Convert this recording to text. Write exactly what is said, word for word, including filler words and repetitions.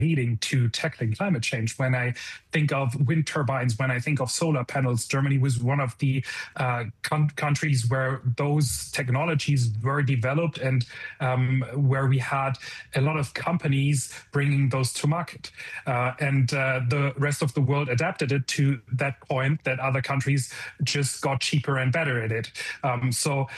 leading to tackling climate change. When I think of wind turbines, when I think of solar panels, Germany was one of the uh, con- countries where those technologies were developed and um, where we had a lot of companies bringing those to market. Uh, and uh, the rest of the world adapted it to that point that other countries just got cheaper and better at it. Um, so